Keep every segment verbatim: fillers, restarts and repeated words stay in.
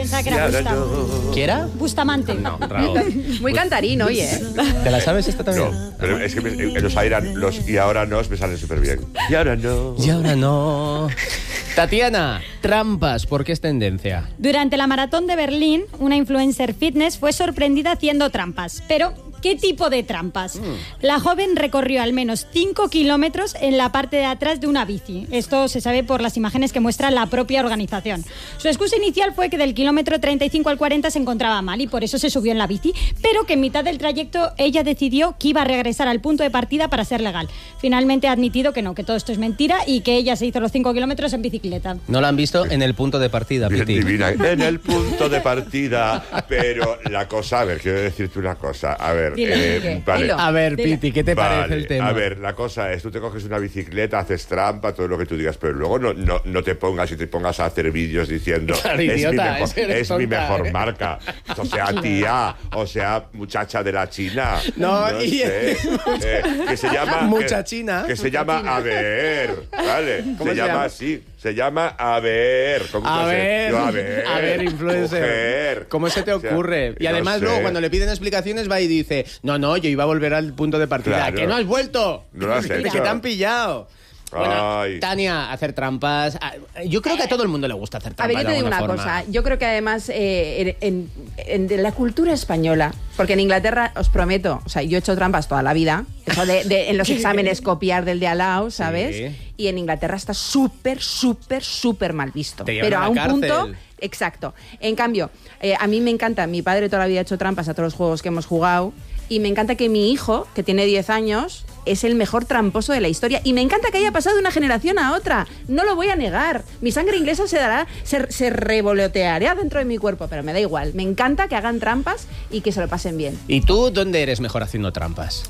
pensaba que era Bustamante. ¿Quién era? Bustamante. No, Raúl. Muy cantarín, oye. ¿Te la sabes esta también? No, pero es que me, los Airan, los y ahora no me salen súper bien. Y ahora no. Y ahora no. Tatiana, trampas, ¿por qué es tendencia? Durante la maratón de Berlín, una influencer fitness fue sorprendida haciendo trampas. Pero, ¿qué tipo de trampas? Mm. La joven recorrió al menos cinco kilómetros en la parte de atrás de una bici. Esto se sabe por las imágenes que muestra la propia organización. Su excusa inicial fue que del kilómetro treinta y cinco al cuarenta se encontraba mal y por eso se subió en la bici, pero que en mitad del trayecto ella decidió que iba a regresar al punto de partida para ser legal. Finalmente ha admitido que no, que todo esto es mentira y que ella se hizo los cinco kilómetros en bicicleta. No la han visto en el punto de partida, Bien Piti. divina, en el punto de partida. Pero la cosa, a ver, quiero decirte una cosa. A ver, eh, vale. A ver, Piti, ¿qué te Vale, parece el tema? A ver, la cosa es, tú te coges una bicicleta, haces trampa, todo lo que tú digas, pero luego no, no, no te pongas y te pongas a hacer vídeos diciendo Claro, es, idiota, mi mejor, es que eres es mi tonta, mejor ¿eh? marca. O sea, tía, o sea, muchacha de la China. No, no y- sé, eh, que se llama... Muchachina. Que, que se llama A ver, ¿vale? ¿Cómo Se, se llama llama? así, se llama A ver. ¿Cómo A no sé? ver, Yo, a ver, a ver, influencer. mujer. ¿Cómo se te O sea, ocurre? Y no además sé. luego cuando le piden explicaciones va y dice, no, no, yo iba a volver al punto de partida. Claro. ¿Que no has vuelto? No lo has ¿Que hecho. te han pillado? Bueno, Ay. Tania, hacer trampas. Yo creo que a todo el mundo le gusta hacer A trampas. ver, yo te de digo una alguna forma. cosa. Yo creo que además eh, en, en- en la cultura española, porque en Inglaterra, os prometo, o sea, yo he hecho trampas toda la vida, eso de, de- en los exámenes copiar del de al lado, ¿sabes? Sí. Y en Inglaterra está súper, súper, súper mal visto. Te llevan Pero a a la un cárcel. punto... Exacto. En cambio, eh, a mí me encanta, mi padre toda la vida ha hecho trampas a todos los juegos que hemos jugado y me encanta que mi hijo, que tiene diez años, es el mejor tramposo de la historia y me encanta que haya pasado de una generación a otra. No lo voy a negar. Mi sangre inglesa se dará, se, se revoloteará dentro de mi cuerpo, pero me da igual. Me encanta que hagan trampas y que se lo pasen bien. ¿Y tú dónde eres mejor haciendo trampas?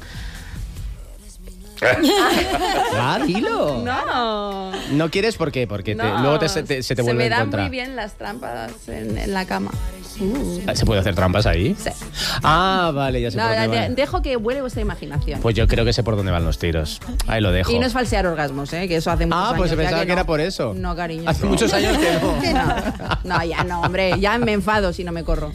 Ah, dilo. No. ¿No quieres por qué? Porque te- No. luego te- se te, se te vuelve me en dan contra. muy bien las trampas en, en la cama. ¿Se puede hacer trampas ahí? Sí. Ah, vale, ya sé No, por dónde de- van. dejo que vuele vuestra imaginación. Pues yo creo que sé por dónde van los tiros. Ahí lo dejo. Y no es falsear orgasmos, ¿eh? Que eso hace muchos Ah, años. pues ya pensaba que, no. era por eso. No, cariño. Hace muchos años que no. Que no. No, ya no, hombre. Ya me enfado si no me corro.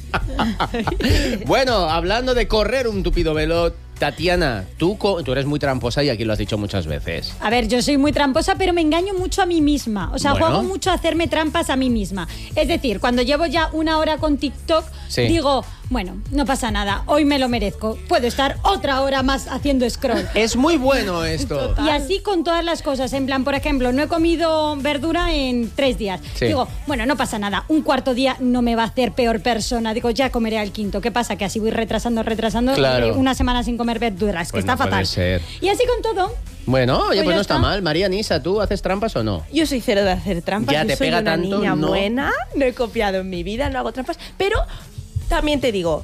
Bueno, hablando de correr un tupido velo, Tatiana, tú, co- tú eres muy tramposa y aquí lo has dicho muchas veces. A ver, yo soy muy tramposa, pero me engaño mucho a mí misma. O sea, Bueno. juego mucho a hacerme trampas a mí misma. Es decir, cuando llevo ya una hora con TikTok, Sí. digo, bueno, no pasa nada, hoy me lo merezco. Puedo estar otra hora más haciendo scroll. Es muy bueno esto. Y así con todas las cosas. En plan, por ejemplo, no he comido verdura en tres días. Sí. Digo, bueno, no pasa nada. Un cuarto día no me va a hacer peor persona. Digo, ya comeré al quinto. ¿Qué pasa? Que así voy retrasando, retrasando. Claro. eh, una semana sin comer verduras, que Pues está no puede fatal. ser. Y así con todo. Bueno, oye, Pues pues ya no está está. mal. María Nisa, ¿tú haces trampas o no? Yo soy cero de hacer trampas. Ya yo te soy pega una tanto, niña no. buena. No he copiado en mi vida, no hago trampas. Pero también te digo,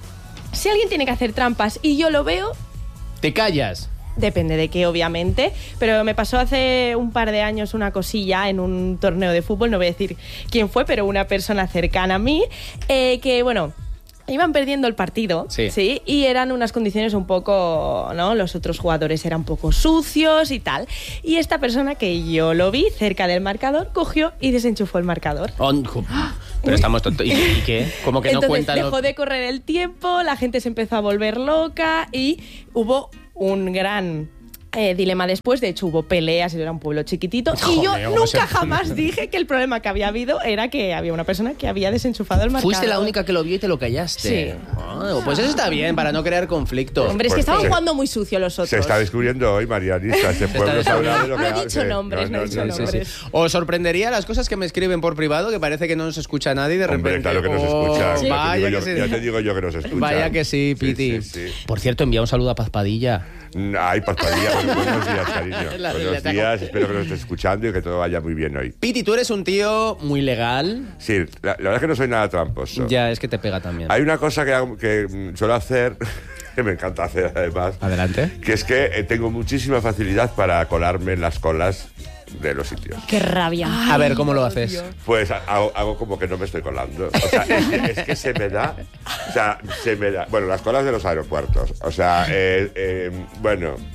si alguien tiene que hacer trampas y yo lo veo, ¿Te callas? depende de qué, obviamente. Pero me pasó hace un par de años una cosilla en un torneo de fútbol. No voy a decir quién fue, pero una persona cercana a mí. eh, que, bueno... Iban perdiendo el partido, Sí. sí. Y eran unas condiciones un poco, ¿no? Los otros jugadores eran un poco sucios y tal. Y esta persona que yo lo vi cerca del marcador, cogió y desenchufó el marcador. Oh, pero estamos tontos. ¿Y, y qué? Como que no Entonces cuentan dejó lo- de correr el tiempo, la gente se empezó a volver loca y hubo un gran... eh, dilema después, de hecho hubo peleas, era un pueblo chiquitito y yo Joder, ¿cómo se nunca pone? jamás dije que el problema que había habido era que había una persona que había desenchufado el marcador. Fuiste la única que lo vio y te lo callaste. Sí. Ah, pues eso está bien, para no crear conflicto. Hombre, es Pues que estaban se- jugando muy sucio los otros. Se está descubriendo hoy, Marianisa. Este pueblo está sabrá de lo que No he dicho hace. nombres, no he dicho Sí, sí, nombres. sí. Os sorprendería las cosas que me escriben por privado, que parece que no nos escucha nadie y de Hombre, repente... claro que nos Oh, escuchan. Ya te Vaya digo que yo- sí. Ya te digo yo que nos escuchan. Vaya que sí, Piti. Sí, sí, sí. Por cierto, envía un saludo a Paz Padilla. Ay, Paspadilla, bueno, buenos días, cariño. La Buenos biblioteca. días, espero que nos estés escuchando y que todo vaya muy bien hoy. Piti, tú eres un tío muy legal. Sí, la, la verdad es que no soy nada tramposo. Ya, es que te pega también. Hay una cosa que, hago- que mm, suelo hacer, que me encanta hacer además, Adelante. que es que eh, tengo muchísima facilidad para colarme en las colas de los sitios. Qué rabia. A ver, ¿cómo lo haces? Pues ha- hago, hago como que no me estoy colando. O sea, es que, es que se me da. O sea, se me da. Bueno, las colas de los aeropuertos. O sea, eh, eh, bueno.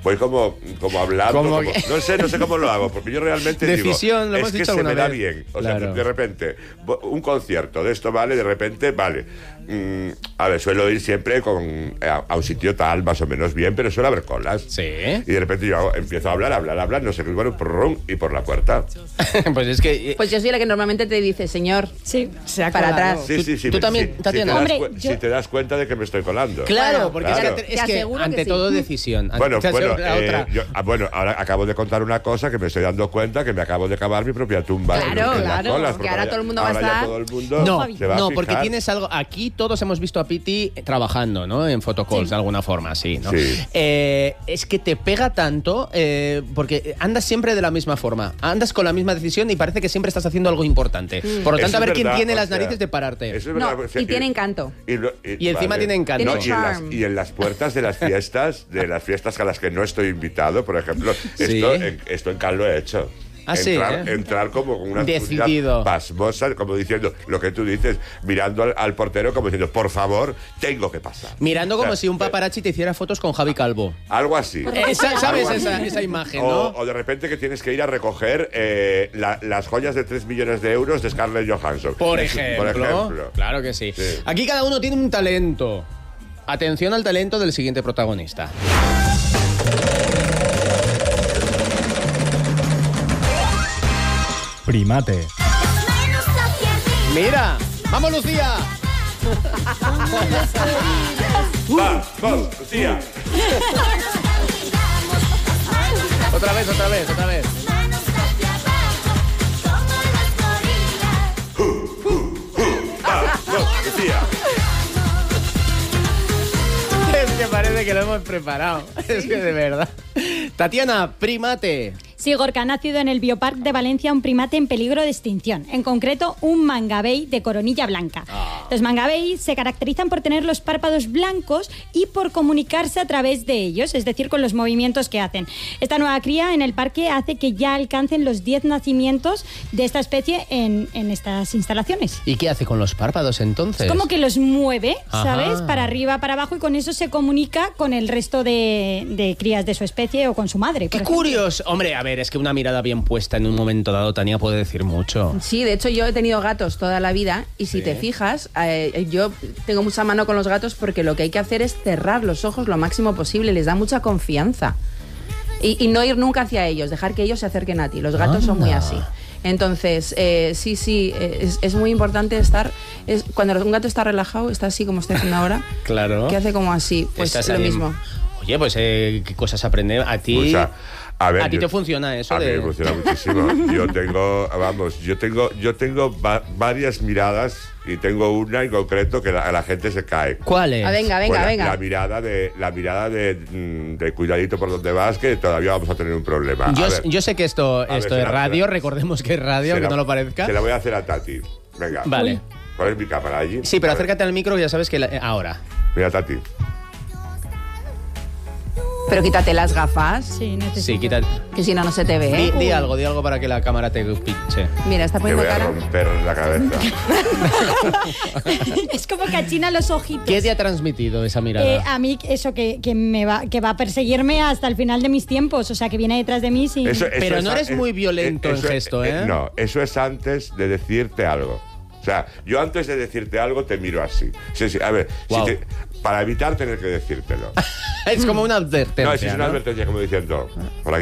voy como, como hablando. Como como- que- no sé, no sé cómo lo hago, porque yo realmente Decisión, digo, lo hemos es que dicho se alguna me da vez. bien. O Claro. sea, de repente, bo- un concierto de esto, ¿vale? De repente, vale. Mm, a ver, suelo ir siempre con, a, a un sitio tal, más o menos bien, pero suele haber colas. Sí. Y de repente yo hago- empiezo a hablar, hablar, hablar, no sé qué, bueno, prrrum, y por la puerta. Pues es que... Pues yo soy la que normalmente te dice, señor, Sí. Se ha para colado. atrás. Sí, sí, sí. tú me- también, si- Tatiana. Si te, das, Hombre, cu- yo- si te das cuenta de que me estoy colando. Claro, Bueno, porque claro. es que, Te es que aseguro que ante sí. todo decisión. Bueno, Ante- bueno, la eh, otra. yo- ah, bueno, ahora acabo de contar una cosa que me estoy dando cuenta que me acabo de cavar mi propia tumba. Claro, en- en las claro, colas, que porque ahora todo el mundo va a ahora ya estar- todo el mundo No, se va a no, porque fijar. tienes algo. Aquí todos hemos visto a Piti trabajando, ¿no? En photocalls, de alguna forma, sí, ¿no? Sí. Eh, es que te pega tanto eh, porque andas siempre de la misma forma. Andas con la misma decisión y parece que siempre estás haciendo algo importante. Por lo Eso tanto, a es ver quién verdad, tiene o las sea, narices de pararte. eso es No, verdad, o sea, y tiene encanto. Y, lo- Y encima tiene encanto. No, Tiene y, en las, charm. y en las puertas de las fiestas, de las fiestas a las que no estoy invitado, por ejemplo, Sí. esto, en, esto en Cal lo he hecho. Ah, sí, entrar, ¿eh? entrar como con una Decidido. seguridad pasmosa, como diciendo lo que tú dices, mirando al, al portero como diciendo, por favor, tengo que pasar. Mirando O sea, como si un eh, paparazzi te hiciera fotos con Javi Calvo. Algo así. Esa- ¿Sabes Algo esa, así. esa imagen, O, no? o de repente que tienes que ir a recoger eh, la- las joyas de tres millones de euros de Scarlett Johansson. Por Eso, ejemplo. por ejemplo. Claro que sí. Sí. Aquí cada uno tiene un talento. Atención al talento del siguiente protagonista. Primate. Mira, vamos Lucía. Va, vamos, Lucía. Otra vez, otra vez, otra vez. Vamos, Lucía. Es que parece que lo hemos preparado. Es que de verdad. Tatiana, primate. Sí, Gorka, ha nacido en el Biopark de Valencia un primate en peligro de extinción, en concreto un mangabey de coronilla blanca. Los mangabey se caracterizan por tener los párpados blancos y por comunicarse a través de ellos, es decir, con los movimientos que hacen. Esta nueva cría en el parque hace que ya alcancen los diez nacimientos de esta especie en, en estas instalaciones. ¿Y qué hace con los párpados entonces? Es como que los mueve, ¿sabes? Ajá. Para arriba, para abajo, y con eso se comunica con el resto de, de crías de su especie o con su madre. ¡Qué por ejemplo. curioso! Hombre, a ver, es que una mirada bien puesta en un momento dado, Tania, puede decir mucho. Sí, de hecho yo he tenido gatos toda la vida y si Sí. te fijas, eh, yo tengo mucha mano con los gatos porque lo que hay que hacer es cerrar los ojos lo máximo posible, les da mucha confianza. Y, y no ir nunca hacia ellos, dejar que ellos se acerquen a ti. Los gatos son muy Anda. así. Entonces, eh, sí, sí, eh, es, es muy importante estar... Es, cuando un gato está relajado, está así como estoy haciendo ahora, Claro. que hace como así, pues Estás lo ahí en- mismo. Oye, pues eh, qué cosas aprende a ti. O sea, a ver, ¿A ti yo- te funciona eso A de- mí me funciona muchísimo. Yo tengo, vamos, yo tengo, yo tengo va- varias miradas y tengo una en concreto que la, la gente se cae. ¿Cuál es? Ah, venga, venga, Pues la, venga. la mirada de la mirada de, mm, de cuidadito por donde vas, que todavía vamos a tener un problema. Yo, A ver, yo sé que esto, A ver, esto se es la- radio, se la- recordemos que es radio, se aunque la- no lo parezca. Se la voy a hacer a Tati. Venga. Vale. Poner mi cámara allí. Sí, pero A ver, acércate al micro que ya sabes que la- eh, ahora. Mira, Tati. Pero quítate las gafas, Sí, necesito. Sí, quita. que si no, no se te ve. Di, ¿eh? di algo, di algo para que la cámara te pinche. Mira, está Te poniendo voy a cara... romper la cabeza. Es como que achina los ojitos. ¿Qué te ha transmitido esa mirada? Eh, a mí eso que, que me va que va a perseguirme hasta el final de mis tiempos, o sea que viene detrás de mí sin... Eso- eso Pero es no a- eres muy violento en eso- gesto, ¿eh? No, eso es antes de decirte algo. O sea, yo antes de decirte algo te miro así. Sí, sí, a ver, si Guau. te- para evitar tener que decírtelo. Es como una advertencia. No, si es una ¿no? advertencia como diciendo, por aquí